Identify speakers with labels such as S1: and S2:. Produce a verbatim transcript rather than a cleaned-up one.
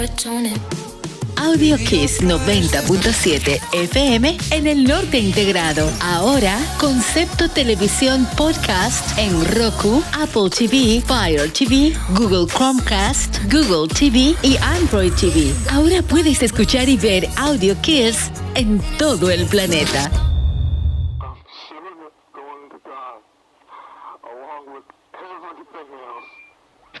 S1: Audio Kiss noventa punto siete F M en el norte integrado. Ahora, Concepto Televisión Podcast en Roku, Apple T V, Fire T V, Google Chromecast, Google T V y Android T V. Ahora puedes escuchar y ver Audio Kiss en todo el planeta.